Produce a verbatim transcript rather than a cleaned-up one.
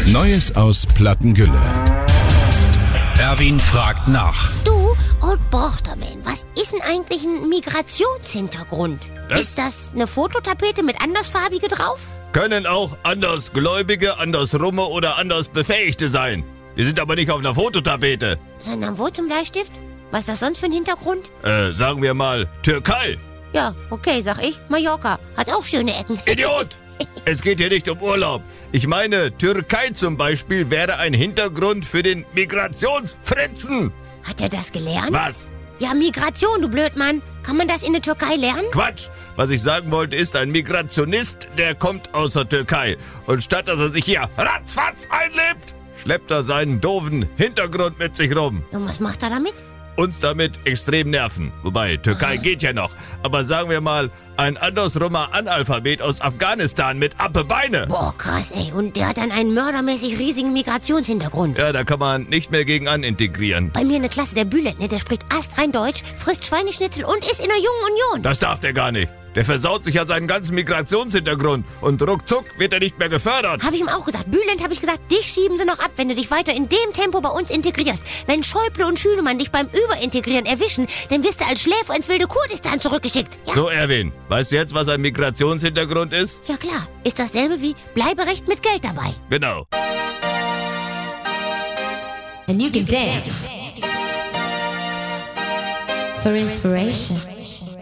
Neues aus Plattengülle. Erwin fragt nach. Du, Old Borchterman, was ist denn eigentlich ein Migrationshintergrund? Das- Ist das eine Fototapete mit Andersfarbige drauf? Können auch Andersgläubige, Andersrumme oder Andersbefähigte sein. Die sind aber nicht auf einer Fototapete. Sondern wo zum Bleistift? Was ist das sonst für ein Hintergrund? Äh, sagen wir mal Türkei. Ja, okay, sag ich. Mallorca hat auch schöne Ecken. Idiot! Es geht hier nicht um Urlaub. Ich meine, Türkei zum Beispiel wäre ein Hintergrund für den Migrationsfritzen. Hat er das gelernt? Was? Ja, Migration, du Blödmann. Kann man das in der Türkei lernen? Quatsch! Was ich sagen wollte, ist ein Migrationist, der kommt aus der Türkei. Und statt dass er sich hier ratzfatz einlebt, schleppt er seinen doofen Hintergrund mit sich rum. Und was macht er damit? Uns damit extrem nerven. Wobei, Türkei geht ja noch. Aber sagen wir mal, ein andersrummer Analphabet aus Afghanistan mit Appebeine. Boah, krass, ey. Und der hat dann einen mördermäßig riesigen Migrationshintergrund. Ja, da kann man nicht mehr gegen an integrieren. Bei mir in der Klasse der Bülent, ne, der spricht astrein Deutsch, frisst Schweineschnitzel und ist in der Jungen Union. Das darf der gar nicht. Der versaut sich ja seinen ganzen Migrationshintergrund. Und ruckzuck wird er nicht mehr gefördert. Habe ich ihm auch gesagt. Bülent, habe ich gesagt, dich schieben sie noch ab, wenn du dich weiter in dem Tempo bei uns integrierst. Wenn Schäuble und Schünemann dich beim Überintegrieren erwischen, dann wirst du als Schläfer ins wilde Kurdistan zurückgeschickt. Ja, So, Erwin, weißt du jetzt, was ein Migrationshintergrund ist? ja klar. Ist dasselbe wie Bleiberecht mit Geld dabei. Genau. And you can dance for inspiration.